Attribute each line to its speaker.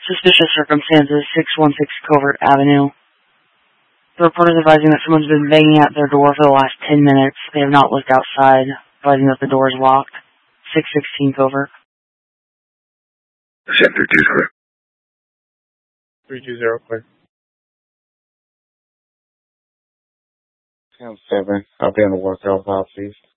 Speaker 1: Suspicious circumstances, 616 Covert Avenue. The report is advising that someone's been banging at their door for the last 10 minutes. They have not looked outside, advising that the door is locked. 616 Covert.
Speaker 2: Set 32 clear.
Speaker 3: 320 clear.
Speaker 4: 10-7. I'll be on the West South East.